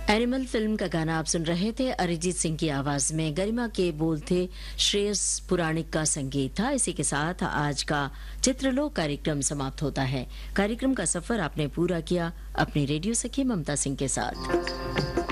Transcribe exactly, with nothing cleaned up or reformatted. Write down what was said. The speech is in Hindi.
एनिमल फिल्म का गाना आप सुन रहे थे अरिजीत सिंह की आवाज में। गरिमा के बोल थे, श्रेयस पुराणिक का संगीत था। इसी के साथ आज का चित्रलोक कार्यक्रम समाप्त होता है। कार्यक्रम का सफर आपने पूरा किया अपनी रेडियो सखी ममता सिंह के साथ।